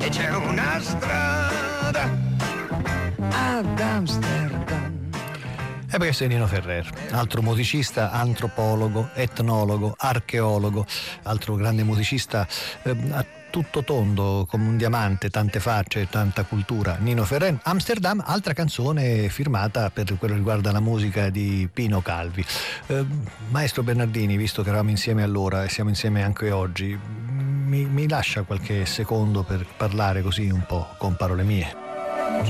e c'è una strada ad Amsterdam. E questo è Nino Ferrer, altro musicista, antropologo, etnologo, archeologo, altro grande musicista a tutto tondo, come un diamante, tante facce, tanta cultura. Nino Ferrer, Amsterdam, altra canzone firmata per quello che riguarda la musica di Pino Calvi. Maestro Bernardini, visto che eravamo insieme allora e siamo insieme anche oggi, mi lascia qualche secondo per parlare così un po' con parole mie?